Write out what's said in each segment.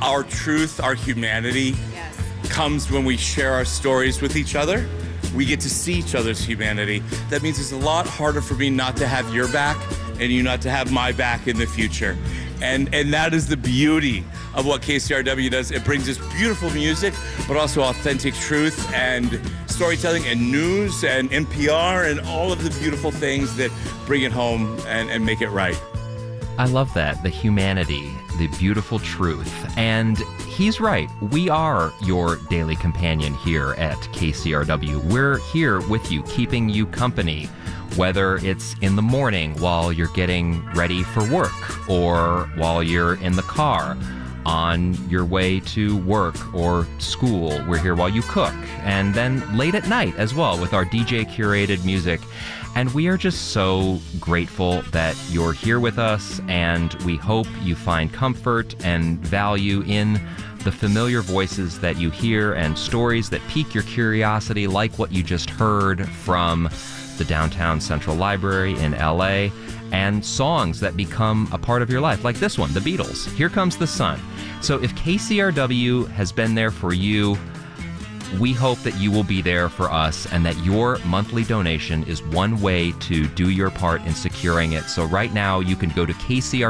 our truth, our humanity comes when we share our stories with each other. We get to see each other's humanity. That means it's a lot harder for me not to have your back and you not to have my back in the future. And that is the beauty of what KCRW does. It brings us beautiful music, but also authentic truth and storytelling and news and NPR and all of the beautiful things that bring it home and make it right. I love that, the humanity, the beautiful truth. And he's right. We are your daily companion here at KCRW. We're here with you, keeping you company, whether it's in the morning while you're getting ready for work or while you're in the car on your way to work or school. We're here while you cook, and then late at night as well with our DJ curated music. And we are just so grateful that you're here with us, and we hope you find comfort and value in the familiar voices that you hear and stories that pique your curiosity, like what you just heard from the Downtown Central Library in LA, and songs that become a part of your life, like this one, The Beatles, Here Comes the Sun. So if KCRW has been there for you, we hope that you will be there for us, and that your monthly donation is one way to do your part in securing it. So right now you can go to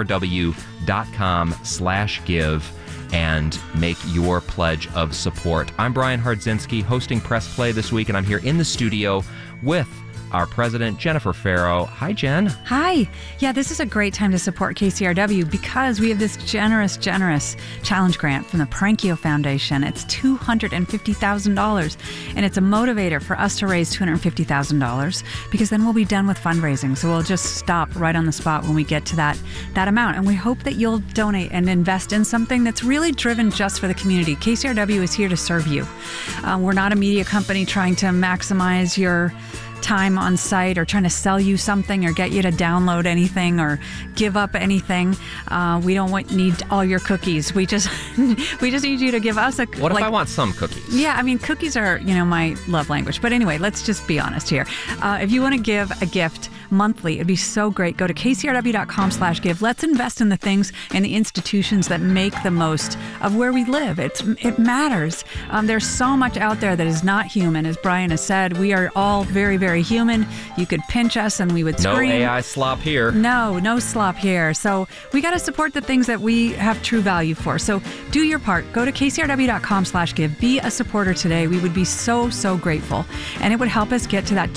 kcrw.com/give and make your pledge of support. I'm Brian Hardzinski, hosting Press Play this week, and I'm here in the studio with our president, Jennifer Farrow. Hi, Jen. Hi. Yeah, this is a great time to support KCRW because we have this generous challenge grant from the Parankio Foundation. It's $250,000, and it's a motivator for us to raise $250,000 because then we'll be done with fundraising. So we'll just stop right on the spot when we get to that amount. And we hope that you'll donate and invest in something that's really driven just for the community. KCRW is here to serve you. We're not a media company trying to maximize your time on site or trying to sell you something or get you to download anything or give up anything. We don't need all your cookies. We just need you to give us a... What if I want some cookies? Yeah, I mean, cookies are, my love language. But anyway, let's just be honest here. If you want to give a gift monthly, it'd be so great. Go to kcrw.com/give. Let's invest in the things and the institutions that make the most of where we live. It matters. There's so much out there that is not human. As Brian has said, we are all very, very human. You could pinch us and we would scream. No AI slop here. No slop here. So we got to support the things that we have true value for. So do your part. Go to kcrw.com/give. Be a supporter today. We would be so, so grateful. And it would help us get to that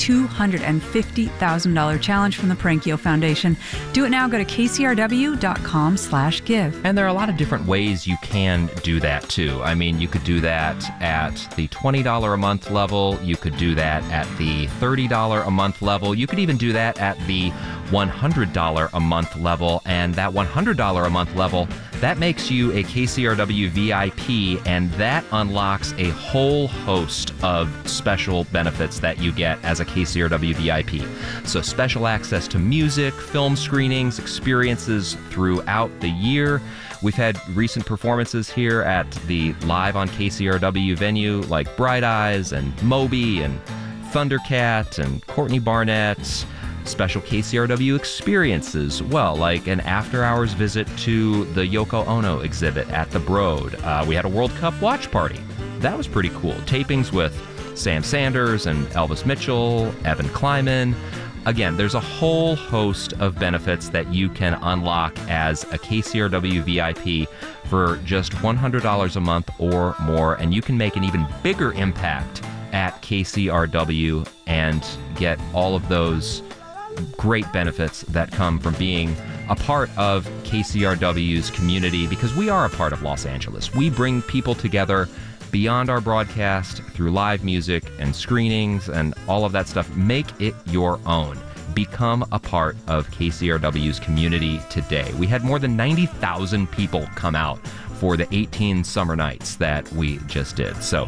$250,000 challenge from the Parankio Foundation. Do it now. Go to kcrw.com/give. And there are a lot of different ways you can do that too. I mean, you could do that at the $20 a month level. You could do that at the $30 a month level. You could even do that at the $100 a month level. And that $100 a month level, that makes you a KCRW VIP, and that unlocks a whole host of special benefits that you get as a KCRW VIP. So special access to music, film screenings, experiences throughout the year. We've had recent performances here at the Live on KCRW venue like Bright Eyes and Moby and Thundercat and Courtney Barnett. Special KCRW experiences, well, like an after-hours visit to the Yoko Ono exhibit at the Broad. We had a World Cup watch party. That was pretty cool. Tapings with Sam Sanders and Elvis Mitchell, Evan Kleiman. Again, there's a whole host of benefits that you can unlock as a KCRW VIP for just $100 a month or more, and you can make an even bigger impact at KCRW and get all of those great benefits that come from being a part of KCRW's community, because we are a part of Los Angeles. We bring people together beyond our broadcast through live music and screenings and all of that stuff. Make it your own. Become a part of KCRW's community today. We had more than 90,000 people come out for the 18 summer nights that we just did. So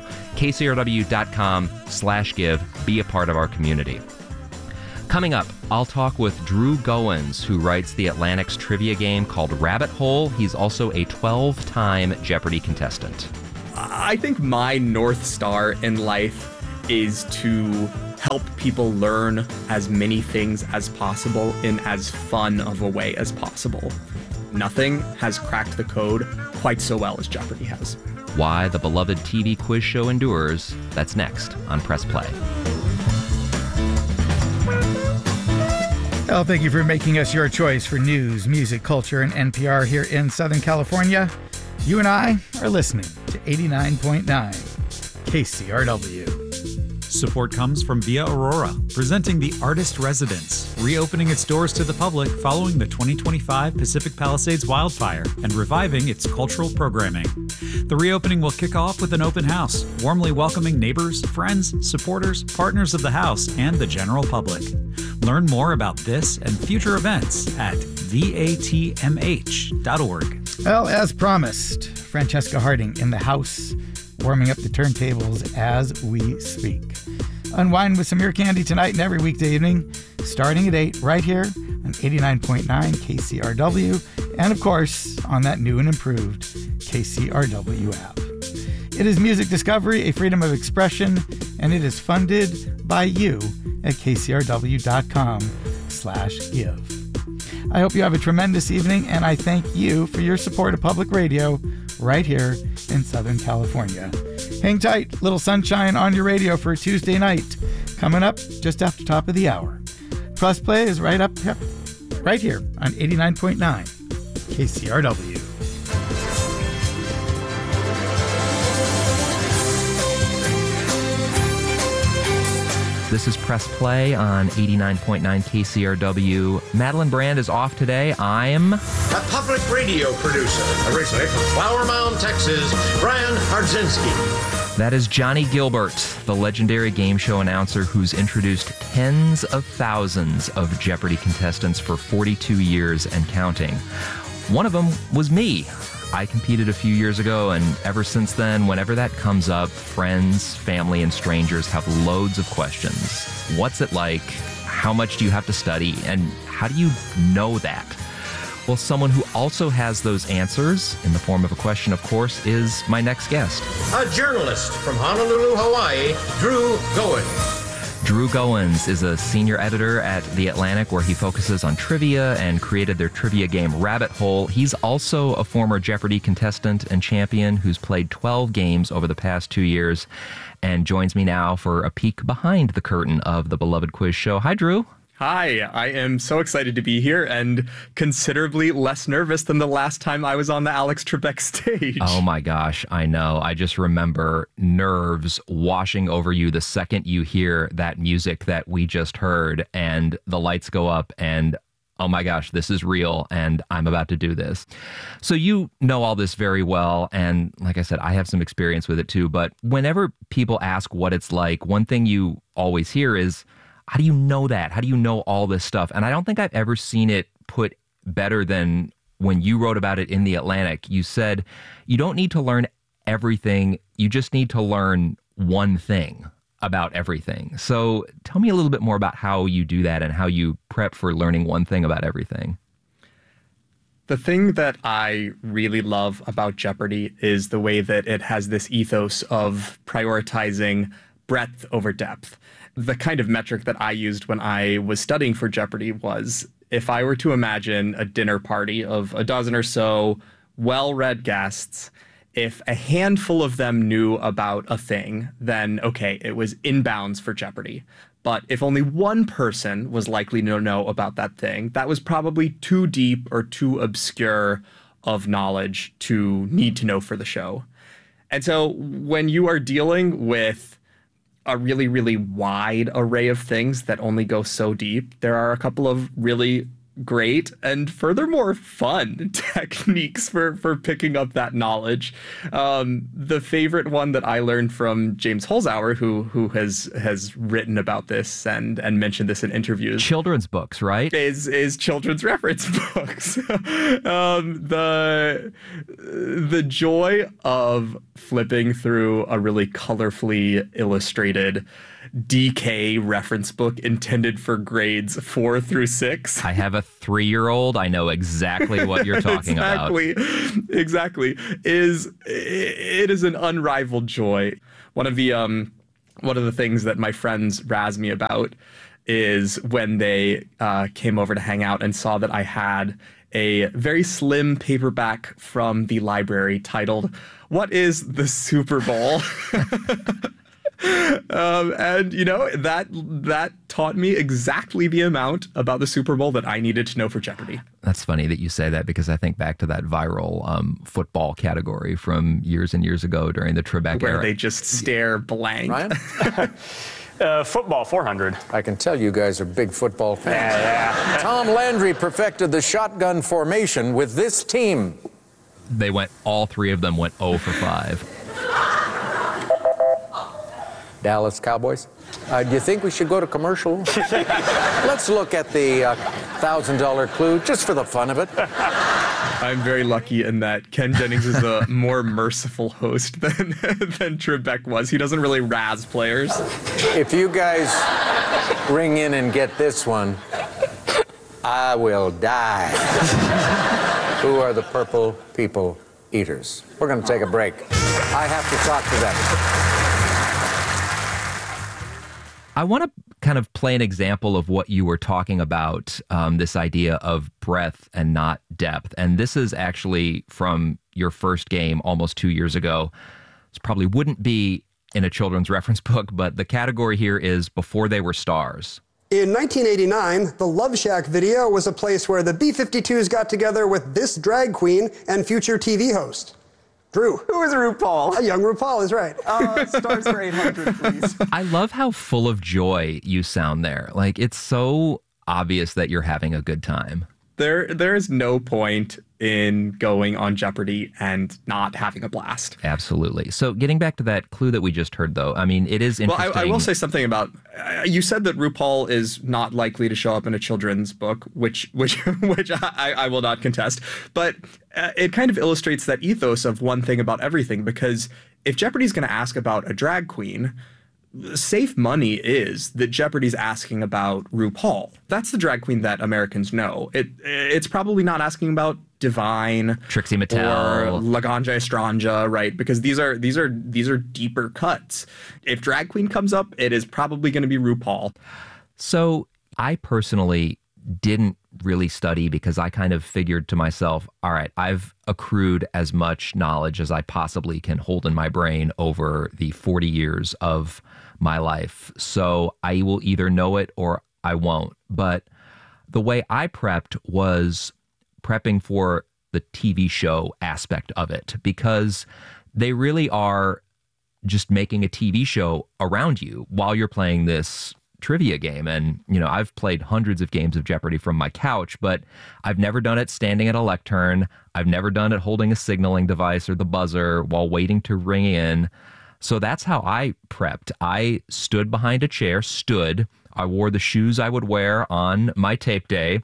kcrw.com/give. Be a part of our community. Coming up, I'll talk with Drew Goins, who writes the Atlantic's trivia game called Rabbit Hole. He's also a 12-time Jeopardy contestant. I think my North Star in life is to help people learn as many things as possible in as fun of a way as possible. nothing has cracked the code quite so well as Jeopardy has. Why the beloved TV quiz show endures. That's next on Press Play. Well, thank you for making us your choice for news, music, culture, and NPR here in Southern California. You and I are listening to 89.9 KCRW. Support comes from Via Aurora, presenting the Artist Residence, reopening its doors to the public following the 2025 Pacific Palisades wildfire and reviving its cultural programming. The reopening will kick off with an open house, warmly welcoming neighbors, friends, supporters, partners of the house, and the general public. Learn more about this and future events at vatmh.org. Well, as promised, Francesca Harding in the house, warming up the turntables as we speak. Unwind with some ear candy tonight and every weekday evening, starting at 8, right here on 89.9 KCRW, and of course, on that new and improved KCRW app. It is music discovery, a freedom of expression, and it is funded by you at kcrw.com/give. I hope you have a tremendous evening, and I thank you for your support of public radio right here in Southern California. Hang tight, little sunshine on your radio for a Tuesday night. Coming up just after top of the hour. Press Play is right here on 89.9 KCRW. This is Press Play on 89.9 KCRW. Madeline Brand is off today. I'm a public radio producer, originally from Flower Mound, Texas, Brian Hardzinski. That is Johnny Gilbert, the legendary game show announcer who's introduced tens of thousands of Jeopardy contestants for 42 years and counting. One of them was me. I competed a few years ago, and ever since then, whenever that comes up, friends, family, and strangers have loads of questions. What's it like? How much do you have to study? And how do you know that? Well, someone who also has those answers, in the form of a question, of course, is my next guest. A journalist from Honolulu, Hawaii, Drew Goins. Drew Goins is a senior editor at The Atlantic, where he focuses on trivia and created their trivia game Rabbit Hole. He's also a former Jeopardy contestant and champion who's played 12 games over the past 2 years and joins me now for a peek behind the curtain of the beloved quiz show. Hi, Drew. Hi, I am so excited to be here and considerably less nervous than the last time I was on the Alex Trebek stage. Oh my gosh, I know. I just remember nerves washing over you the second you hear that music that we just heard and the lights go up and oh my gosh, this is real and I'm about to do this. So you know all this very well, and like I said, I have some experience with it too, but whenever people ask what it's like, one thing you always hear is, how do you know that? How do you know all this stuff? And I don't think I've ever seen it put better than when you wrote about it in The Atlantic. You said, you don't need to learn everything. You just need to learn one thing about everything. So tell me a little bit more about how you do that and how you prep for learning one thing about everything. The thing that I really love about Jeopardy is the way that it has this ethos of prioritizing breadth over depth. The kind of metric that I used when I was studying for Jeopardy was, if I were to imagine a dinner party of a dozen or so well-read guests, if a handful of them knew about a thing, then okay, it was in bounds for Jeopardy. But if only one person was likely to know about that thing, that was probably too deep or too obscure of knowledge to need to know for the show. And so when you are dealing with a really, really wide array of things that only go so deep, there are a couple of really great and furthermore fun techniques for picking up that knowledge. The favorite one that I learned from James Holzhauer, who has written about this and mentioned this in interviews. Children's books, right? Is children's reference books. The joy of flipping through a really colorfully illustrated DK reference book intended for grades 4 through 6. I have a 3-year-old. I know exactly what you're talking about. Exactly. It is an unrivaled joy. One of the things that my friends razz me about is when they came over to hang out and saw that I had a very slim paperback from the library titled, "What is the Super Bowl?" And, you know, that taught me exactly the amount about the Super Bowl that I needed to know for Jeopardy! That's funny that you say that, because I think back to that viral football category from years and years ago during the Trebek Where era. they just stare blank. Ryan? Football, 400. I can tell you guys are big football fans. Yeah. Tom Landry perfected the shotgun formation with this team. All three of them went 0 for 5. Dallas Cowboys. Do you think we should go to commercial? Let's look at the $1,000 clue, just for the fun of it. I'm very lucky in that Ken Jennings is a more merciful host than Trebek was. He doesn't really razz players. If you guys ring in and get this one, I will die. Who are the purple people eaters? We're going to take a break. I have to talk to them. I want to kind of play an example of what you were talking about, this idea of breadth and not depth. And this is actually from your first game almost 2 years ago. This probably wouldn't be in a children's reference book, but the category here is Before They Were Stars. In 1989, the Love Shack video was a place where the B-52s got together with this drag queen and future TV host. Drew. Who is RuPaul? A young RuPaul is right. Stars for 800, please. I love how full of joy you sound there. Like, it's so obvious that you're having a good time. There is no point in going on Jeopardy and not having a blast. Absolutely. So getting back to that clue that we just heard, though, I mean, it is interesting. Well, I will say something about, you said that RuPaul is not likely to show up in a children's book, which I will not contest. But it kind of illustrates that ethos of one thing about everything, because if Jeopardy's going to ask about a drag queen, safe money is that Jeopardy's asking about RuPaul. That's the drag queen that Americans know. It's probably not asking about Divine, Trixie Mattel, or Laganja Estranja, right? Because these are deeper cuts. If drag queen comes up, it is probably going to be RuPaul. So I personally didn't really study, because I kind of figured to myself, all right, I've accrued as much knowledge as I possibly can hold in my brain over the 40 years of my life. So I will either know it or I won't. But the way I prepped was prepping for the TV show aspect of it, because they really are just making a TV show around you while you're playing this trivia game. And, you know, I've played hundreds of games of Jeopardy from my couch, but I've never done it standing at a lectern. I've never done it holding a signaling device or the buzzer while waiting to ring in. So that's how I prepped. I stood behind a chair, I wore the shoes I would wear on my tape day.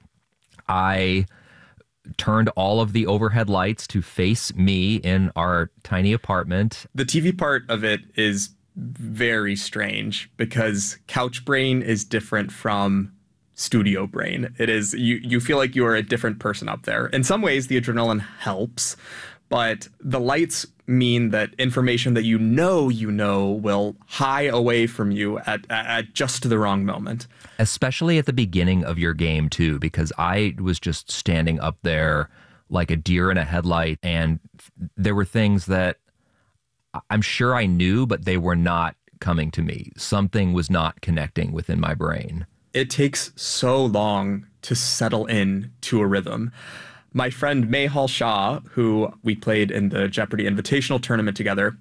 I turned all of the overhead lights to face me in our tiny apartment. The TV part of it is very strange, because couch brain is different from studio brain. It is, you feel like you are a different person up there. In some ways, the adrenaline helps, but the lights mean that information that you know will hie away from you at just the wrong moment. Especially at the beginning of your game, too, because I was just standing up there like a deer in a headlight, and there were things that I'm sure I knew, but they were not coming to me. Something was not connecting within my brain. It takes so long to settle in to a rhythm. My friend Mehal Shah, who we played in the Jeopardy Invitational Tournament together,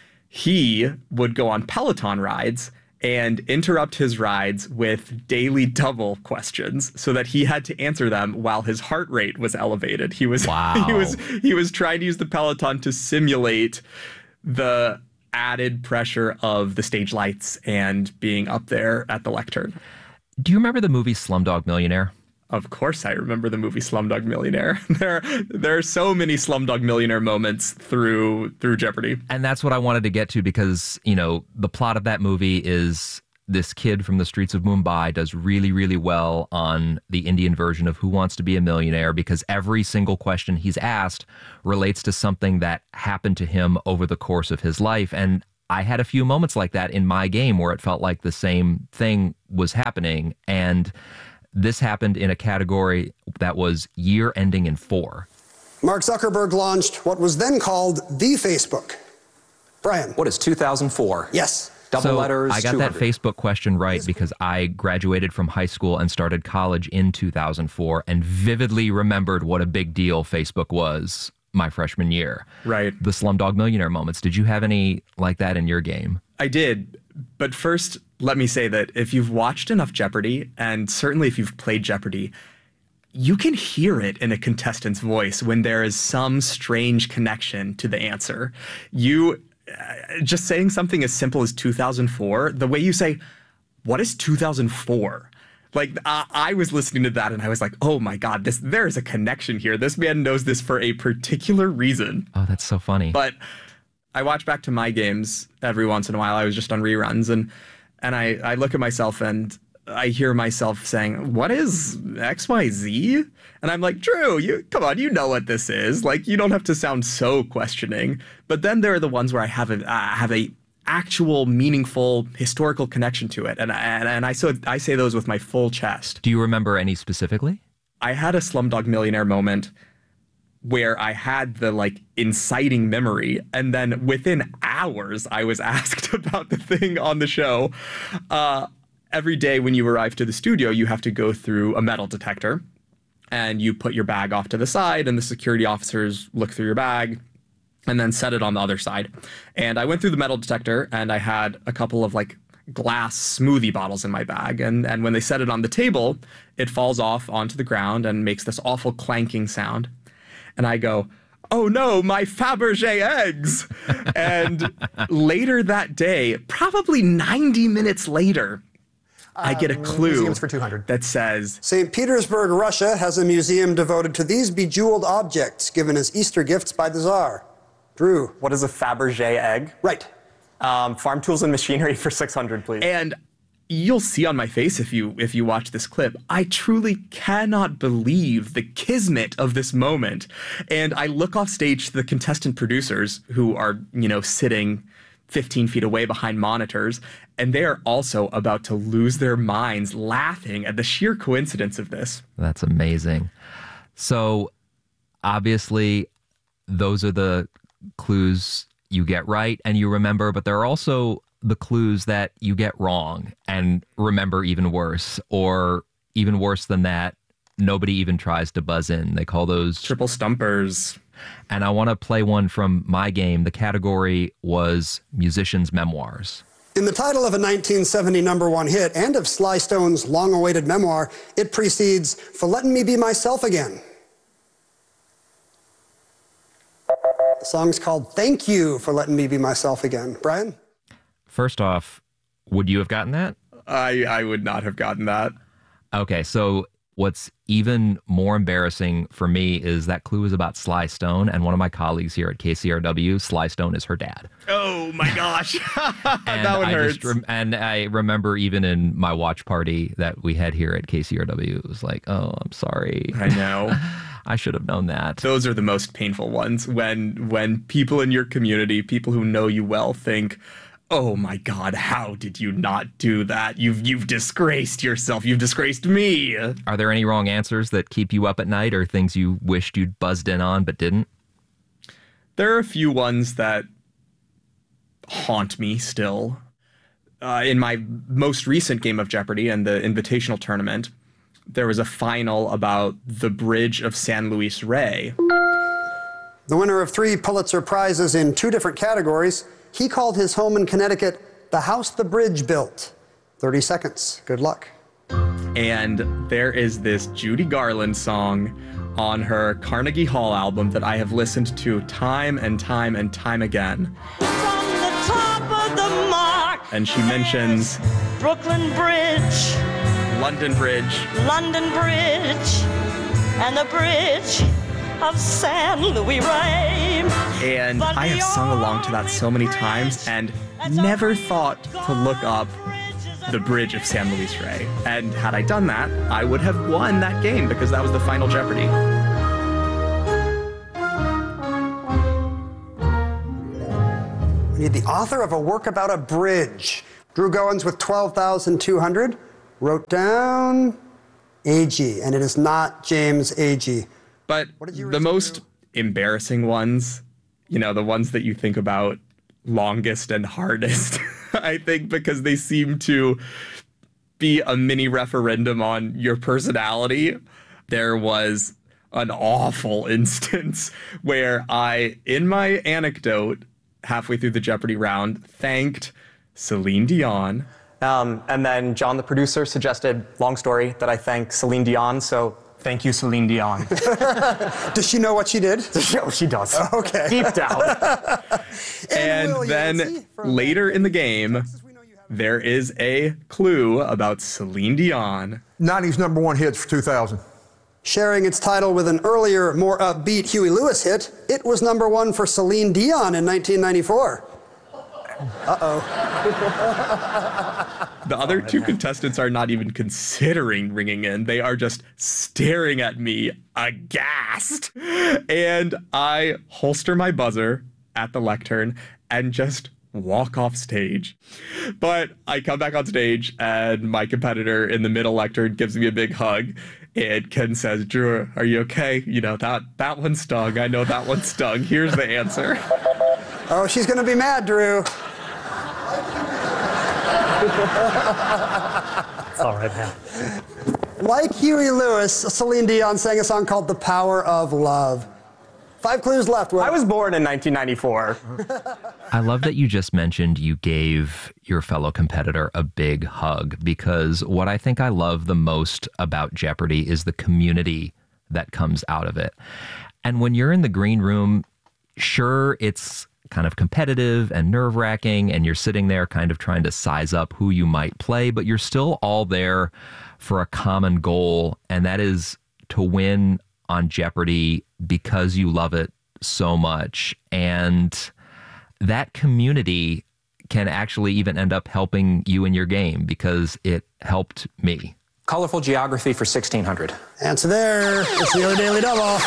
he would go on Peloton rides and interrupt his rides with daily double questions so that he had to answer them while his heart rate was elevated. He was he was trying to use the Peloton to simulate the added pressure of the stage lights and being up there at the lectern. Do you remember the movie Slumdog Millionaire? Of course I remember the movie Slumdog Millionaire. There are so many Slumdog Millionaire moments through Jeopardy. And that's what I wanted to get to, because, you know, the plot of that movie is this kid from the streets of Mumbai does really, really well on the Indian version of Who Wants to Be a Millionaire, because every single question he's asked relates to something that happened to him over the course of his life. And I had a few moments like that in my game where it felt like the same thing was happening. And This happened in a category that was year ending in 4. Mark Zuckerberg launched what was then called the Facebook. Brian. What is 2004? Yes. Double letters, I got 200. that Facebook question right because I graduated from high school and started college in 2004 and vividly remembered what a big deal Facebook was my freshman year. Right. The Slumdog Millionaire moments. Did you have any like that in your game? I did. But first, let me say that if you've watched enough Jeopardy, and certainly if you've played Jeopardy, you can hear it in a contestant's voice when there is some strange connection to the answer. Just saying something as simple as 2004, the way you say, what is 2004? Like, I was listening to that and I was like, oh my God, there is a connection here. This man knows this for a particular reason. Oh, that's so funny. But I watch back to my games every once in a while. I was just on reruns and I look at myself and I hear myself saying, what is XYZ? And I'm like, Drew, come on, you know what this is. Like, you don't have to sound so questioning. But then there are the ones where I have a actual meaningful historical connection to it. And I say those with my full chest. Do you remember any specifically? I had a Slumdog Millionaire moment where I had the inciting memory, and then within hours I was asked about the thing on the show. Every day when you arrive to the studio, you have to go through a metal detector, and you put your bag off to the side, and the security officers look through your bag and then set it on the other side. And I went through the metal detector, and I had a couple of glass smoothie bottles in my bag. And when they set it on the table, it falls off onto the ground and makes this awful clanking sound. And I go, oh no, my Fabergé eggs. And later that day, probably 90 minutes later, I get a clue museums for 200. that says, St. Petersburg, Russia has a museum devoted to these bejeweled objects given as Easter gifts by the Tsar. Drew. What is a Fabergé egg? Right. Farm tools and machinery for 600, please. And you'll see on my face if you watch this clip, I truly cannot believe the kismet of this moment. And I look off stage to the contestant producers who are, sitting 15 feet away behind monitors, and they are also about to lose their minds laughing at the sheer coincidence of this. That's amazing. So obviously those are the clues you get right and you remember, but there are also the clues that you get wrong and remember even worse, or even worse than that, nobody even tries to buzz in. They call those triple stumpers. And I want to play one from my game. The category was musicians' memoirs. In the title of a 1970 #1 hit and of Sly Stone's long-awaited memoir, it precedes For Letting Me Be Myself Again. The song's called Thank You for Letting Me Be Myself Again. Brian? First off, would you have gotten that? I would not have gotten that. Okay, so what's even more embarrassing for me is that clue is about Sly Stone, and one of my colleagues here at KCRW, Sly Stone is her dad. Oh my gosh. That one hurts. And I remember even in my watch party that we had here at KCRW, it was like, oh, I'm sorry. I know. I should have known that. Those are the most painful ones when people in your community, people who know you well, think, oh my God, how did you not do that? You've disgraced yourself. You've disgraced me. Are there any wrong answers that keep you up at night, or things you wished you'd buzzed in on but didn't? There are a few ones that haunt me still. In my most recent game of Jeopardy and the Invitational Tournament, there was a final about the Bridge of San Luis Rey. The winner of 3 Pulitzer Prizes in 2 different categories, he called his home in Connecticut the house the bridge built. 30 seconds. Good luck. And there is this Judy Garland song on her Carnegie Hall album that I have listened to time and time and time again. From the top of the mark, and she mentions Brooklyn Bridge, London Bridge, and the Bridge of San Luis Rey. And I have sung along to that so many times and never thought to look up the Bridge of San Luis Rey. And had I done that, I would have won that game because that was the final Jeopardy. We need the author of a work about a bridge. Drew Goins with 12,200 wrote down Agee, and it is not James Agee. But the most embarrassing ones, you know, the ones that you think about longest and hardest, I think, because they seem to be a mini referendum on your personality. There was an awful instance where I, in my anecdote, halfway through the Jeopardy round, thanked Celine Dion. And then John, the producer, suggested, long story, that I thank Celine Dion. So thank you, Celine Dion. Does she know what she did? Yeah, she does. Okay. Deep down. And then later in the game, there is a clue about Celine Dion. 90s #1 hits for 2000. Sharing its title with an earlier, more upbeat Huey Lewis hit, it was #1 for Celine Dion in 1994. Uh-oh. The other two contestants are not even considering ringing in. They are just staring at me aghast. And I holster my buzzer at the lectern and just walk off stage. But I come back on stage and my competitor in the middle lectern gives me a big hug. And Ken says, "Drew, are you okay? You know, that one stung. I know that one stung. Here's the answer." Oh, she's going to be mad, Drew. It's all right, man. Like Huey Lewis, Celine Dion sang a song called The Power of Love. 5 clues left, Will. I was born in 1994. I love that you just mentioned you gave your fellow competitor a big hug, because what I think I love the most about Jeopardy is the community that comes out of it. And when you're in the green room, sure, it's kind of competitive and nerve-wracking, and you're sitting there kind of trying to size up who you might play, but you're still all there for a common goal, and that is to win on Jeopardy because you love it so much. And that community can actually even end up helping you in your game, because it helped me. Colorful geography for 1600. Answer there. It's the other Daily Double.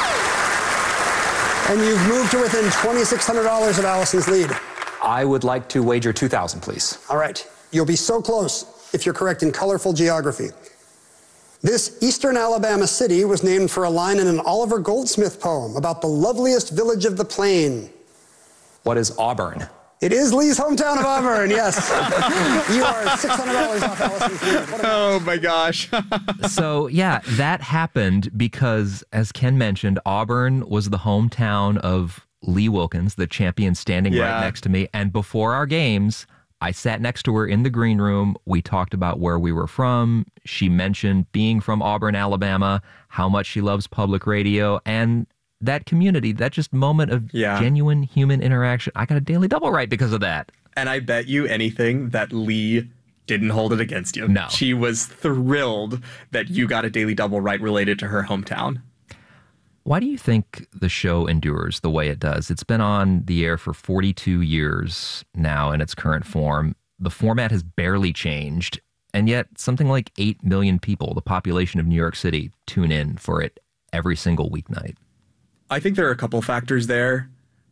And you've moved to within $2,600 of Allison's lead. I would like to wager 2,000, please. All right. You'll be so close if you're correct in colorful geography. This eastern Alabama city was named for a line in an Oliver Goldsmith poem about the loveliest village of the plain. What is Auburn? It is Lee's hometown of Auburn, yes. You are $600 off Allison's lead. Oh my gosh. So yeah, that happened because, as Ken mentioned, Auburn was the hometown of Lee Wilkins, the champion, standing right next to me. And before our games, I sat next to her in the green room. We talked about where we were from. She mentioned being from Auburn, Alabama, how much she loves public radio, and that community, that just moment of genuine human interaction. I got a Daily Double right because of that. And I bet you anything that Lee didn't hold it against you. No. She was thrilled that you got a Daily Double right related to her hometown. Why do you think the show endures the way it does? It's been on the air for 42 years now in its current form. The format has barely changed, and yet something like 8 million people, the population of New York City, tune in for it every single weeknight. I think there are a couple factors there.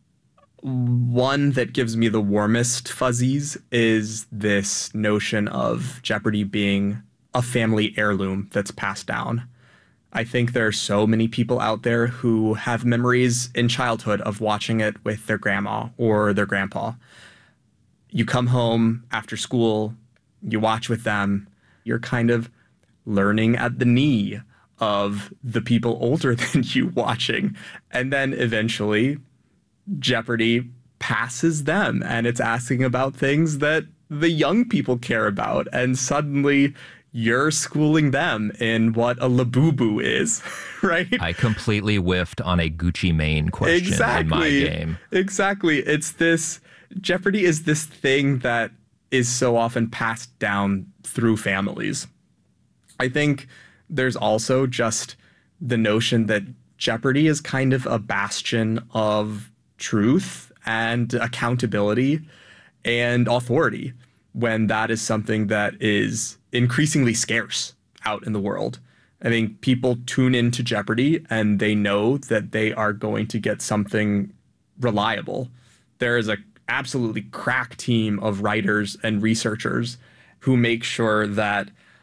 One that gives me the warmest fuzzies is this notion of Jeopardy being a family heirloom that's passed down. I think there are so many people out there who have memories in childhood of watching it with their grandma or their grandpa. You come home after school, you watch with them, you're kind of learning at the knee of the people older than you watching. And then eventually Jeopardy passes them and it's asking about things that the young people care about. And suddenly you're schooling them in what a Labubu is, right? I completely whiffed on a Gucci Mane question in my game. Exactly. It's this, Jeopardy is this thing that is so often passed down through families. I think there's also just the notion that Jeopardy is kind of a bastion of truth and accountability and authority, when that is something that is increasingly scarce out in the world. I think people tune into Jeopardy and they know that they are going to get something reliable. There is a absolutely crack team of writers and researchers who make sure that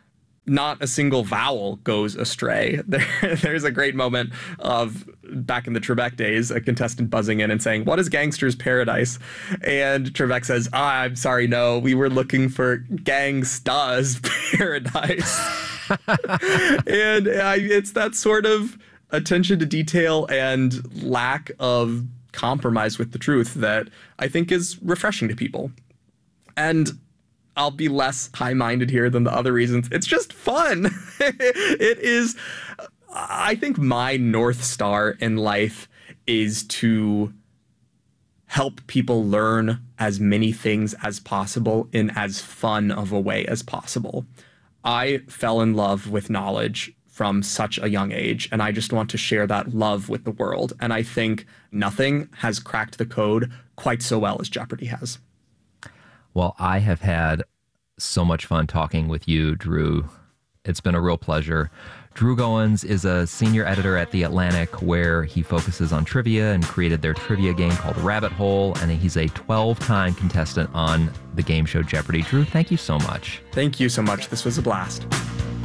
not a single vowel goes astray. There's a great moment of, back in the Trebek days, a contestant buzzing in and saying, "What is Gangster's Paradise?" And Trebek says, I'm sorry, no, we were looking for Gangsta's Paradise. And it's that sort of attention to detail and lack of compromise with the truth that I think is refreshing to people. And I'll be less high-minded here than the other reasons. It's just fun. It is, I think my North Star in life is to help people learn as many things as possible in as fun of a way as possible. I fell in love with knowledge from such a young age, and I just want to share that love with the world. And I think nothing has cracked the code quite so well as Jeopardy has. Well, I have had so much fun talking with you, Drew. It's been a real pleasure. Drew Goins is a senior editor at The Atlantic, where he focuses on trivia and created their trivia game called Rabbit Hole, and he's a 12-time contestant on the game show Jeopardy. Drew, thank you so much. Thank you so much. This was a blast.